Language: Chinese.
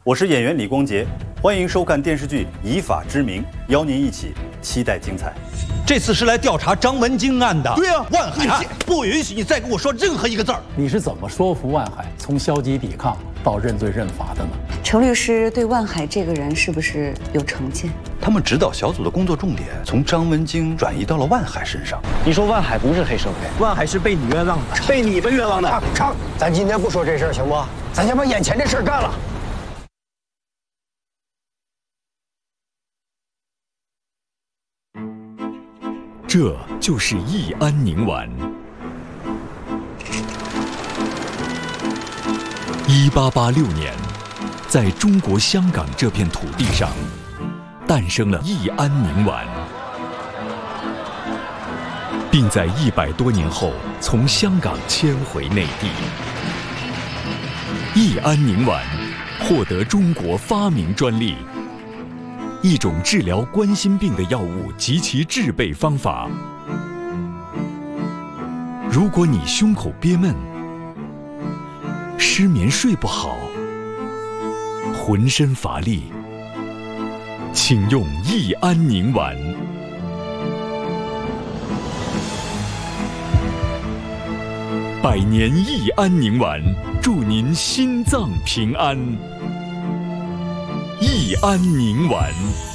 我是演员李光洁，欢迎收看电视剧《以法之名》，邀您一起期待精彩。 这次是来调查张文京案的。 对啊， 万海案，不允许你再跟我说任何一个字儿。 你是怎么说服万海从消极抵抗到认罪认罚的呢？ 程律师对万海这个人是不是有成见？ 他们指导小组的工作重点从张文京转移到了万海身上。 你说万海不是黑社会， 万海是被你冤枉的，被你们冤枉的。 成，咱今天不说这事儿行不？咱先把眼前这事儿干了。 这就是益安宁丸。1886年，在中国香港这片土地上，诞生了益安宁丸，并在100多年后从香港迁回内地。益安宁丸获得中国发明专利。一种治疗冠心病的药物及其制备方法。如果你胸口憋闷、失眠睡不好、浑身乏力，请用益安宁丸。100年益安宁丸，祝您心脏平安。益安宁丸。